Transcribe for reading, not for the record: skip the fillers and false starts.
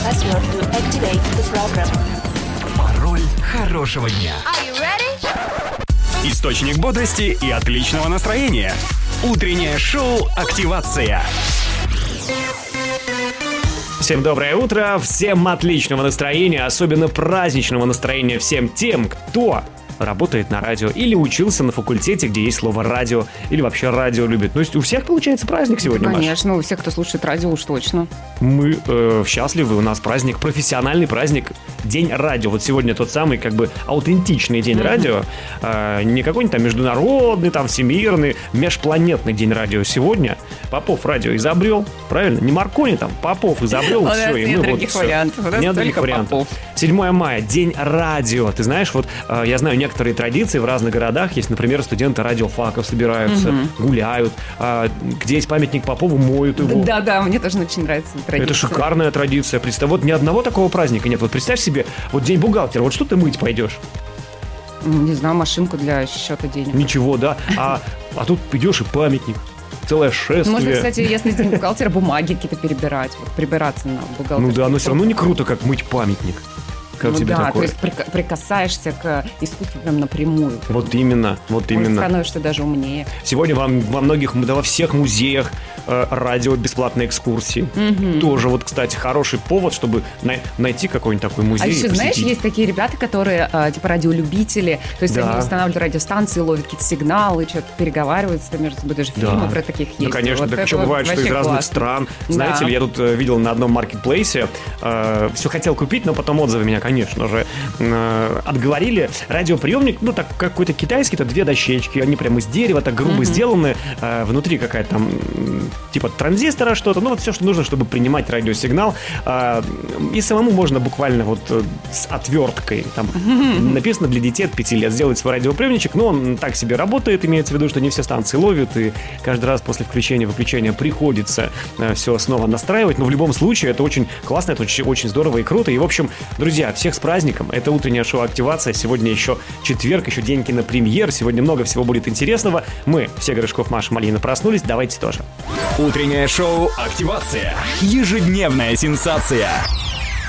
password to activate the program. Пароль хорошего дня. Are you ready? Источник бодрости и отличного настроения. Утреннее шоу «Активация». Всем доброе утро, всем отличного настроения, особенно праздничного настроения всем тем, кто работает на радио или учился на факультете, где есть слово радио, или вообще радио любит. Ну, у всех получается праздник сегодня, Маш? Конечно, у всех, кто слушает радио, уж точно. Мы счастливы, у нас праздник, профессиональный праздник, День радио. Вот сегодня тот самый, как бы, аутентичный День радио, не какой-нибудь там международный, там, всемирный, межпланетный День радио. Сегодня Попов радио изобрел, правильно? Не Маркони там, Попов изобрел, все, и мы вот... Нет других вариантов. Нет других вариантов. 7 мая, День радио. Ты знаешь, вот я знаю некоторые традиции в разных городах. Есть, например, студенты радиофаков собираются, гуляют. Где есть памятник Попову, моют его. Да, мне тоже очень нравится традиция. Это шикарная традиция. Представь, вот ни одного такого праздника нет. Вот представь себе, вот День бухгалтера. Вот что ты мыть пойдешь? Не знаю, машинку для счета денег. Ничего, да. А тут идешь и памятник. Целое шествие. Можно, кстати, если День бухгалтера, бумаги какие-то перебирать, вот, прибираться на бухгалтерию. Ну да, но все равно не круто, как мыть памятник. Как ну тебе да, такое? то есть прикасаешься к искусству прям напрямую. Вот именно. Становишься даже умнее. Сегодня во всех музеях радио бесплатные экскурсии. Тоже вот, кстати, хороший повод, чтобы найти какой-нибудь такой музей. А еще, посетить. знаешь, есть такие ребята, которые типа радиолюбители, то есть они устанавливают радиостанции, ловят какие-то сигналы, что-то переговариваются между собой, даже фильмы про таких есть. Ну, конечно, вот так еще бывает, что из разных стран. Знаете ли, я тут видел на одном маркетплейсе, все хотел купить, но потом отзывы меня, конечно же, отговорили. Радиоприемник, ну, так какой-то китайский, это 2 дощечки, они прямо из дерева, так грубо сделаны, внутри какая-то там типа транзистора что-то, ну, вот все, что нужно, чтобы принимать радиосигнал. И самому можно буквально вот с отверткой, там написано для детей от 5 лет, сделать свой радиоприемничек, но он так себе работает, имеется в виду, что не все станции ловят, и каждый раз после включения-выключения приходится все снова настраивать, но в любом случае это очень классно, это очень здорово и круто, и, в общем, друзья, всех с праздником, это утреннее шоу «Активация», сегодня еще четверг, еще день кинопремьер, сегодня много всего будет интересного, мы, все Горшков, Маша, Малина, проснулись, давайте тоже. Утреннее шоу «Активация». Ежедневная сенсация.